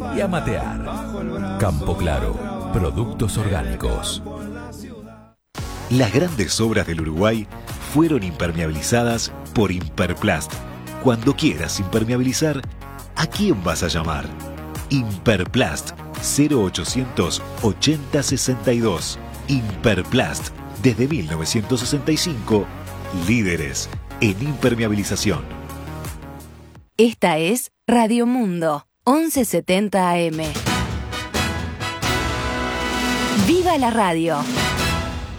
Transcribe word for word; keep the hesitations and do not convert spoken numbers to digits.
y a matear. Campo Claro, productos orgánicos. Las grandes obras del Uruguay fueron impermeabilizadas por Imperplast. Cuando quieras impermeabilizar, ¿a quién vas a llamar? Imperplast, cero ochocientos ochenta sesenta y dos. Imperplast, desde mil novecientos sesenta y cinco, líderes en impermeabilización. Esta es Radio Mundo, once setenta A M. ¡Viva la radio!